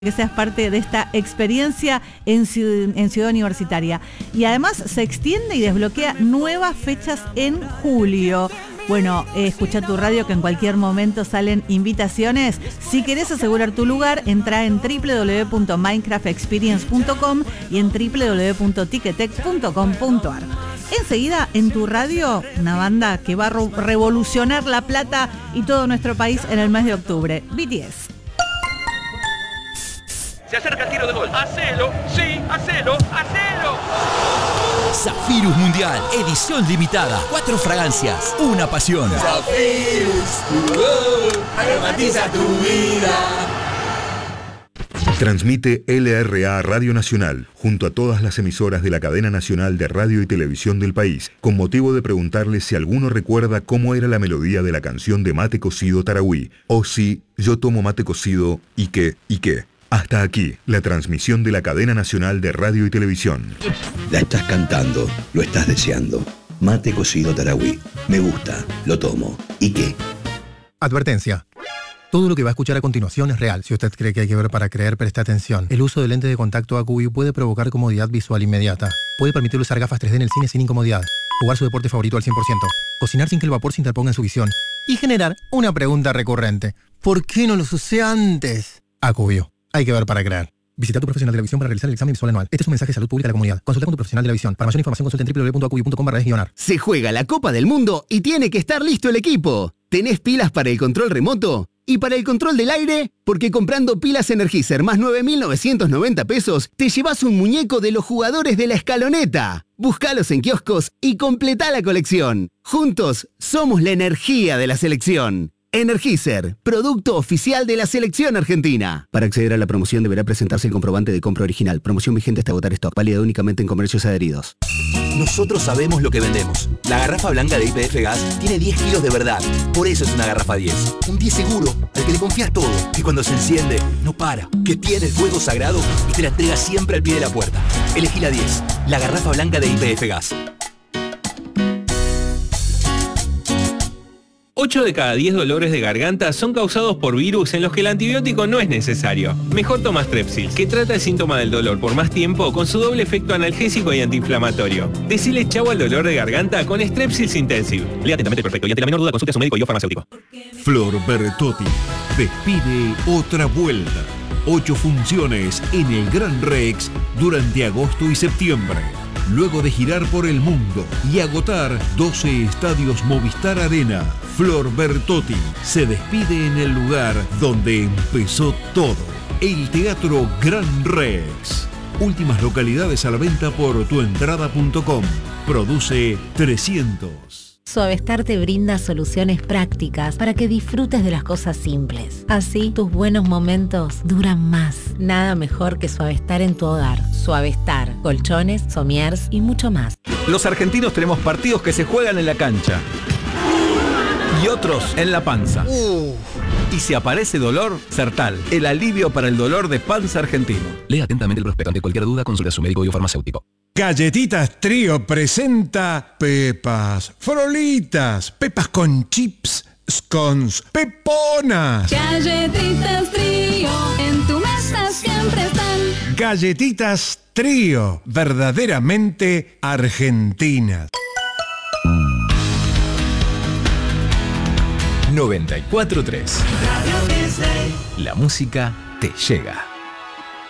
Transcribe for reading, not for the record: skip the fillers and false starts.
que seas parte de esta experiencia en Ciudad Universitaria. Y además se extiende y desbloquea nuevas fechas en julio. Bueno, escucha tu radio que en cualquier momento salen invitaciones. Si querés asegurar tu lugar, entra en www.minecraftexperience.com y en www.ticketek.com.ar. Enseguida en tu radio, una banda que va a revolucionar La Plata y todo nuestro país en el mes de octubre. BTS. Se acerca el tiro de gol. ¡Hacelo! ¡Sí! ¡Hacelo! ¡Hacelo! Zafirus Mundial, edición limitada. 4 fragancias, una pasión. Zafirus, aromatiza tu vida. Transmite LRA Radio Nacional, junto a todas las emisoras de la cadena nacional de radio y televisión del país, con motivo de preguntarle si alguno recuerda cómo era la melodía de la canción de Mate Cocido Tarahui, o si yo tomo mate cocido y qué. Hasta aquí, la transmisión de la cadena nacional de radio y televisión. La estás cantando, lo estás deseando. Mate Cocido Tarahui. Me gusta, lo tomo. ¿Y qué? Advertencia. Todo lo que va a escuchar a continuación es real. Si usted cree que hay que ver para creer, preste atención. El uso de lentes de contacto AcuView puede provocar comodidad visual inmediata. Puede permitir usar gafas 3D en el cine sin incomodidad. Jugar su deporte favorito al 100%. Cocinar sin que el vapor se interponga en su visión. Y generar una pregunta recurrente. ¿Por qué no los usé antes? AcuView. Hay que ver para creer. Visita a tu profesional de la visión para realizar el examen visual anual. Este es un mensaje de salud pública a la comunidad. Consulta con tu profesional de la visión. Para mayor información consulta en www.acuvi.com/ar. Se juega la Copa del Mundo y tiene que estar listo el equipo. ¿Tenés pilas para el control remoto? ¿Y para el control del aire? Porque comprando pilas Energizer más 9.990 pesos, te llevas un muñeco de los jugadores de la escaloneta. Búscalos en kioscos y completá la colección. Juntos, somos la energía de la selección. Energizer, producto oficial de la selección argentina. Para acceder a la promoción deberá presentarse el comprobante de compra original. Promoción vigente hasta agotar stock. Válida únicamente en comercios adheridos. Nosotros sabemos lo que vendemos. La garrafa blanca de YPF Gas tiene 10 kilos de verdad. Por eso es una garrafa 10. Un 10 seguro, al que le confías todo. Que cuando se enciende, no para. Que tiene el fuego sagrado y te la entrega siempre al pie de la puerta. Elegí la 10. La garrafa blanca de YPF Gas. 8 de cada 10 dolores de garganta son causados por virus en los que el antibiótico no es necesario. Mejor toma Strepsil, que trata el síntoma del dolor por más tiempo con su doble efecto analgésico y antiinflamatorio. Decile chau al dolor de garganta con Strepsils Intensive. Lea atentamente el prospecto y ante la menor duda consulte a su médico y o farmacéutico. Flor Bertotti despide otra vuelta. 8 funciones en el Gran Rex durante agosto y septiembre. Luego de girar por el mundo y agotar 12 estadios Movistar Arena, Flor Bertotti se despide en el lugar donde empezó todo, el Teatro Gran Rex. Últimas localidades a la venta por tuentrada.com. Produce 300. Suavestar te brinda soluciones prácticas para que disfrutes de las cosas simples. Así, tus buenos momentos duran más. Nada mejor que Suavestar en tu hogar. Suavestar, colchones, somiers y mucho más. Los argentinos tenemos partidos que se juegan en la cancha y otros en la panza. Y si aparece dolor, Sertal, el alivio para el dolor de panza argentino. Lea atentamente el prospecto. Ante cualquier duda, consulte a su médico y o farmacéutico. Galletitas Trío presenta Pepas Frolitas, pepas con chips, scones, peponas. Galletitas Trío, en tu mesa siempre están. Galletitas Trío, verdaderamente argentinas. 94.3. La música te llega.